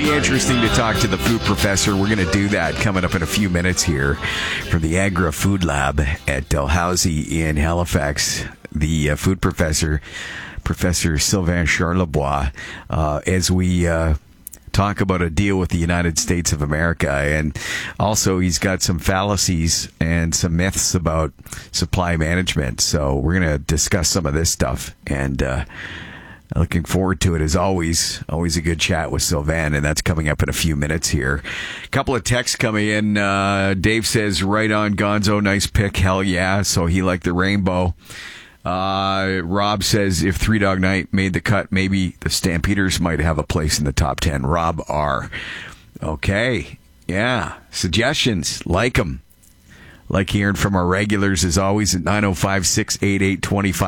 be interesting to talk to the food professor. We're going to do that coming up in a few minutes here from the Agra Food Lab at Dalhousie in Halifax. The food professor, Professor Sylvain Charlebois, as we talk about a deal with the United States of America. And also he's got some fallacies and some myths about supply management. So we're going to discuss some of this stuff. And looking forward to it as always. Always a good chat with Sylvain, and that's coming up in a few minutes here. A couple of texts coming in. Dave says, right on, Gonzo, nice pick. Hell yeah. So he liked the rainbow. Rob says, if Three Dog Night made the cut, maybe the Stampeders might have a place in the top 10. Rob R. Okay. Yeah. Suggestions. Like them. Like hearing from our regulars as always at 905-688-2582,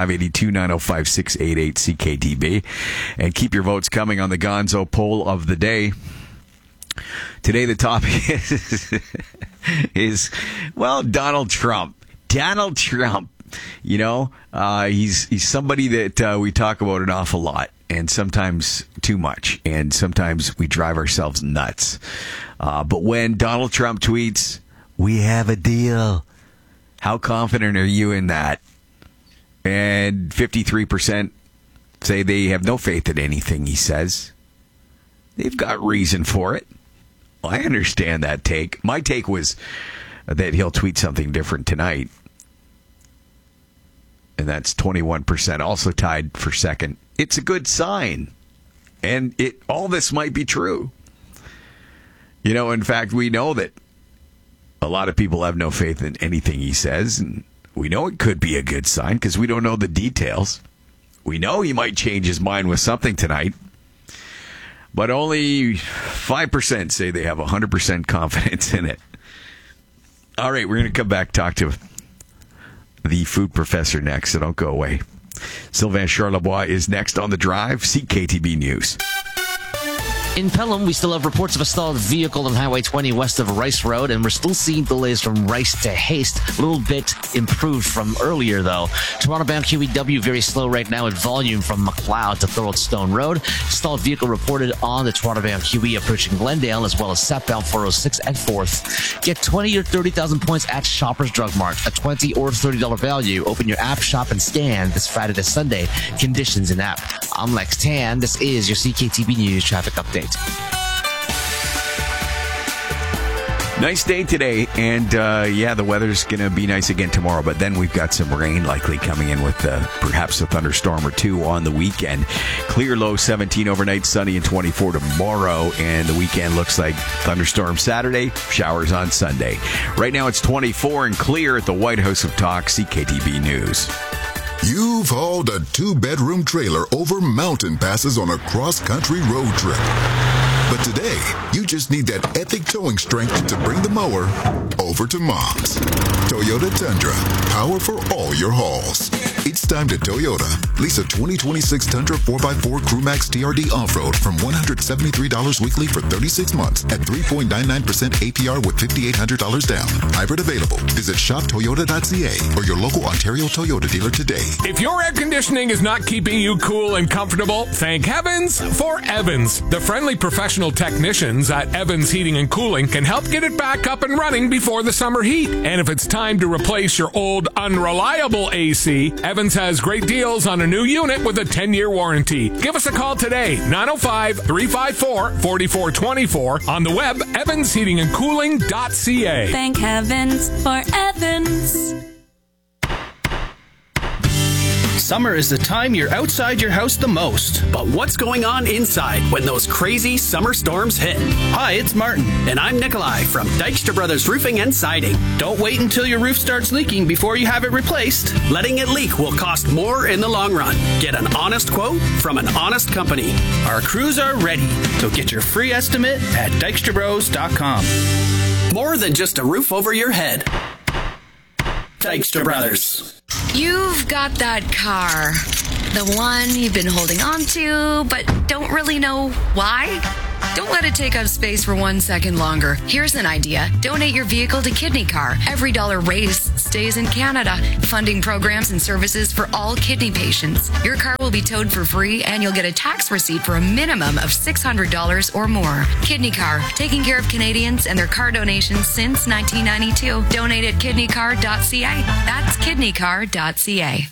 905-688-CKTB. And keep your votes coming on the Gonzo poll of the day. Today the topic is Donald Trump. Donald Trump. You know, he's somebody that we talk about an awful lot, and sometimes too much, and sometimes we drive ourselves nuts. But when Donald Trump tweets, "We have a deal," how confident are you in that? And 53% say they have no faith in anything he says. They've got reason for it. Well, I understand that take. My take was that he'll tweet something different tonight. And that's 21%, also tied for second. It's a good sign. And all this might be true. You know, in fact, we know that a lot of people have no faith in anything he says. And we know it could be a good sign because we don't know the details. We know he might change his mind with something tonight. But only 5% say they have 100% confidence in it. All right, we're going to come back, talk to the food professor next, so don't go away. Sylvain Charlebois is next on The Drive, CKTB News. In Pelham, we still have reports of a stalled vehicle on Highway 20 west of Rice Road, and we're still seeing delays from Rice to Haste. A little bit improved from earlier, though. Toronto-bound QEW very slow right now at volume from McLeod to Thorold Stone Road. Stalled vehicle reported on the Toronto-bound QE approaching Glendale, as well as southbound 406 at 4th. Get 20 or 30,000 points at Shoppers Drug Mart. A $20 or $30 value. Open your app, shop, and scan this Friday to Sunday. Conditions in app. I'm Lex Tan. This is your CKTB News Traffic Update. Nice day today, and the weather's going to be nice again tomorrow, but then we've got some rain likely coming in with perhaps a thunderstorm or two on the weekend. Clear low 17 overnight, sunny and 24 tomorrow, and the weekend looks like thunderstorm Saturday, showers on Sunday. Right now it's 24 and clear at the White House of Talk, CKTB News. You've hauled a 2-bedroom trailer over mountain passes on a cross-country road trip. But today, you just need that epic towing strength to bring the mower over to Mom's. Toyota Tundra, power for all your hauls. It's time to Toyota. Lease a 2026 Tundra 4x4 CrewMax TRD Off-Road from $173 weekly for 36 months at 3.99% APR with $5,800 down. Hybrid available. Visit shoptoyota.ca or your local Ontario Toyota dealer today. If your air conditioning is not keeping you cool and comfortable, thank heavens for Evans. The friendly professional technicians at Evans Heating and Cooling can help get it back up and running before the summer heat. And if it's time to replace your old unreliable AC, Evans has great deals on a new unit with a 10-year warranty. Give us a call today, 905-354-4424. On the web, evansheatingandcooling.ca. Thank heavens for Evans. Summer is the time you're outside your house the most. But what's going on inside when those crazy summer storms hit? Hi, it's Martin. And I'm Nikolai from Dykstra Brothers Roofing and Siding. Don't wait until your roof starts leaking before you have it replaced. Letting it leak will cost more in the long run. Get an honest quote from an honest company. Our crews are ready, so get your free estimate at dykstrabros.com. More than just a roof over your head. Dykstra Brothers. You've got that car. The one you've been holding on to, but don't really know why? Don't let it take up space for 1 second longer. Here's an idea. Donate your vehicle to Kidney Car. Every dollar raised stays in Canada, funding programs and services for all kidney patients. Your car will be towed for free, and you'll get a tax receipt for a minimum of $600 or more. Kidney Car, taking care of Canadians and their car donations since 1992. Donate at kidneycar.ca. That's kidneycar.ca.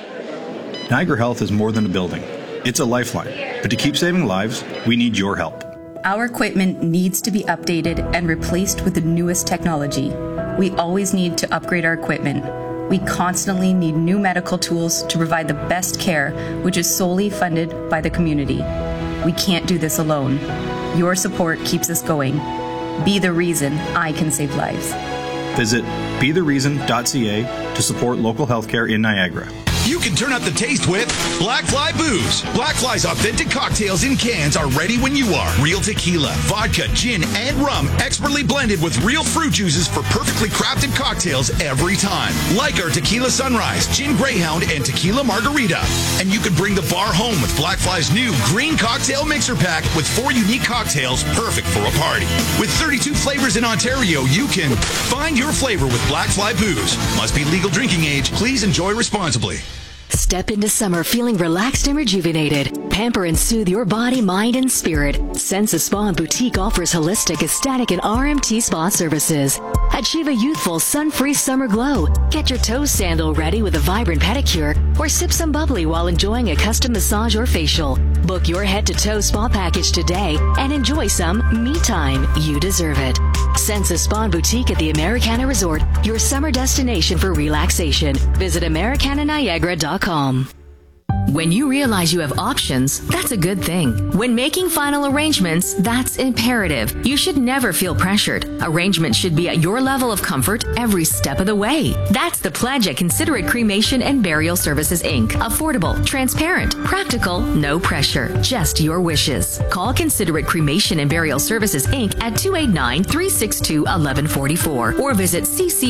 Niagara Health is more than a building. It's a lifeline. But to keep saving lives, we need your help. Our equipment needs to be updated and replaced with the newest technology. We always need to upgrade our equipment. We constantly need new medical tools to provide the best care, which is solely funded by the community. We can't do this alone. Your support keeps us going. Be the reason I can save lives. Visit bethereason.ca to support local healthcare in Niagara. You can turn up the taste with Black Fly Booze. Black Fly's authentic cocktails in cans are ready when you are. Real tequila, vodka, gin, and rum expertly blended with real fruit juices for perfectly crafted cocktails every time. Like our Tequila Sunrise, Gin Greyhound, and Tequila Margarita. And you can bring the bar home with Black Fly's new green cocktail mixer pack with 4 unique cocktails perfect for a party. With 32 flavors in Ontario, you can find your flavor with Black Fly Booze. Must be legal drinking age. Please enjoy responsibly. Step into summer feeling relaxed and rejuvenated. Pamper and soothe your body, mind, and spirit. Sensa Spa and Boutique offers holistic, aesthetic, and RMT spa services. Achieve a youthful, sun-free summer glow. Get your toes sandal ready with a vibrant pedicure, or sip some bubbly while enjoying a custom massage or facial. Book your head-to-toe spa package today and enjoy some me time. You deserve it. Sensa Spa and Boutique at the Americana Resort, your summer destination for relaxation. Visit AmericanaNiagara.com. When you realize you have options, that's a good thing. When making final arrangements, that's imperative. You should never feel pressured. Arrangements should be at your level of comfort every step of the way. That's the pledge at Considerate Cremation and Burial Services, Inc. Affordable, transparent, practical, no pressure, just your wishes. Call Considerate Cremation and Burial Services, Inc. at 289-362-1144 or visit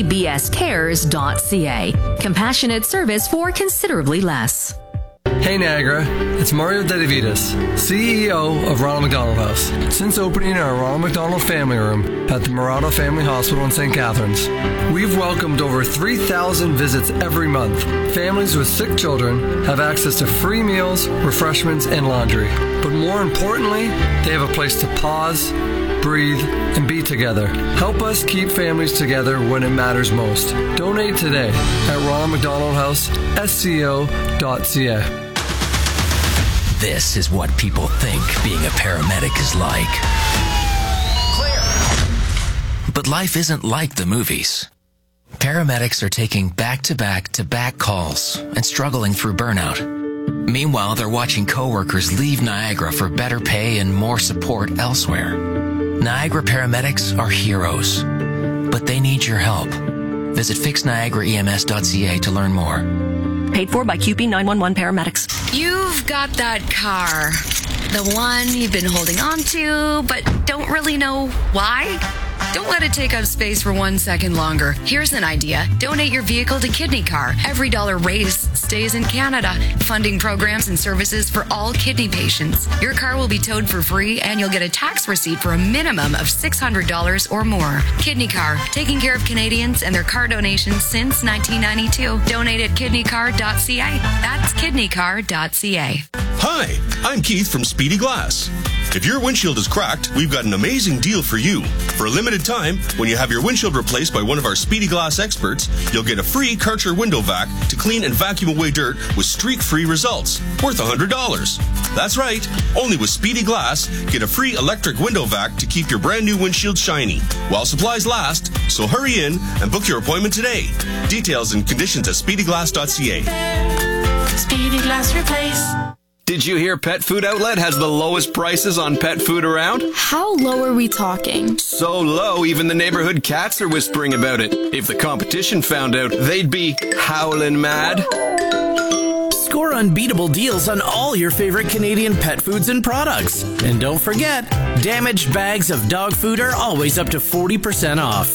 ccbscares.ca. Compassionate service for considerably less. Hey Niagara, it's Mario Dedivitas, CEO of Ronald McDonald House. Since opening our Ronald McDonald Family Room at the Murata Family Hospital in St. Catharines, we've welcomed over 3,000 visits every month. Families with sick children have access to free meals, refreshments, and laundry. But more importantly, they have a place to pause, breathe, and be together. Help us keep families together when it matters most. Donate today at Ronald McDonald House, SCO.ca. This is what people think being a paramedic is like. Clear. But life isn't like the movies. Paramedics are taking back-to-back-to-back calls and struggling through burnout. Meanwhile, they're watching coworkers leave Niagara for better pay and more support elsewhere. Niagara paramedics are heroes, but they need your help. Visit fixniagaraems.ca to learn more. Paid for by QP 911 paramedics. You've got that car. The one you've been holding on to, but don't really know why? Don't let it take up space for 1 second longer. Here's an idea. Donate your vehicle to Kidney Car. Every dollar raised stays in Canada, funding programs and services for all kidney patients. Your car will be towed for free, and you'll get a tax receipt for a minimum of $600 or more. Kidney Car, taking care of Canadians and their car donations since 1992. Donate at kidneycar.ca. That's kidneycar.ca. Hi, I'm Keith from Speedy Glass. If your windshield is cracked, we've got an amazing deal for you. For a limited time, when you have your windshield replaced by one of our Speedy Glass experts, you'll get a free Karcher window vac to clean and vacuum away dirt with streak-free results, worth $100. That's right, only with Speedy Glass, get a free electric window vac to keep your brand new windshield shiny, while supplies last, so hurry in and book your appointment today. Details and conditions at speedyglass.ca. Speedy Glass Replace. Did you hear Pet Food Outlet has the lowest prices on pet food around? How low are we talking? So low, even the neighborhood cats are whispering about it. If the competition found out, they'd be howling mad. Score unbeatable deals on all your favorite Canadian pet foods and products. And don't forget, damaged bags of dog food are always up to 40% off.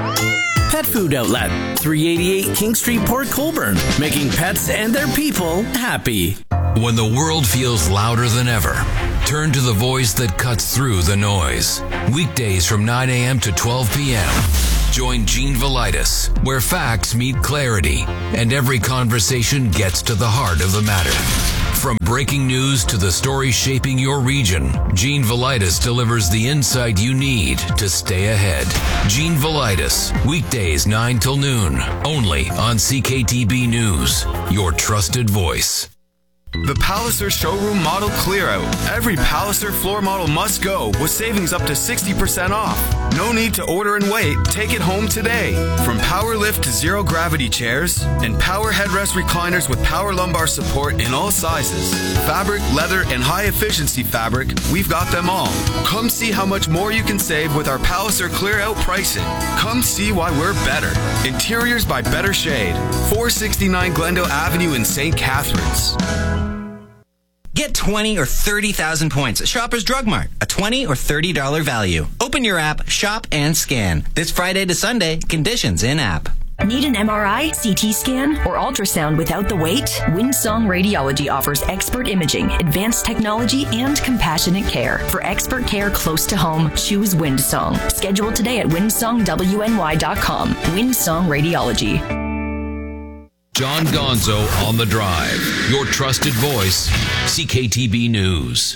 Pet Food Outlet, 388 King Street, Port Colborne, making pets and their people happy. When the world feels louder than ever, turn to the voice that cuts through the noise. Weekdays from 9 a.m. to 12 p.m. Join Gene Velitis, where facts meet clarity and every conversation gets to the heart of the matter. From breaking news to the stories shaping your region, Gene Velitis delivers the insight you need to stay ahead. Gene Velitis, weekdays 9 till noon, only on CKTB News, your trusted voice. The Palliser Showroom Model Clear Out. Every Palliser floor model must go with savings up to 60% off. No need to order and wait. Take it home today. From power lift to zero gravity chairs and power headrest recliners with power lumbar support in all sizes. Fabric, leather, and high efficiency fabric, we've got them all. Come see how much more you can save with our Palliser Clear Out pricing. Come see why we're better. Interiors by Better Shade. 469 Glendale Avenue in St. Catharines. Get 20 or 30,000 points at Shoppers Drug Mart, a $20 or $30 value. Open your app, shop, and scan. This Friday to Sunday, conditions in-app. Need an MRI, CT scan, or ultrasound without the wait? Windsong Radiology offers expert imaging, advanced technology, and compassionate care. For expert care close to home, choose Windsong. Schedule today at windsongwny.com. Windsong Radiology. John Gonzo on the Drive, your trusted voice, CKTB News.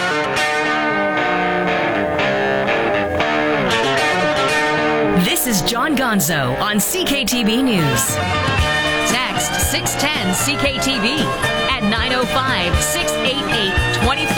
This is John Gonzo on CKTB News. Text 610 CKTB at 905-688-24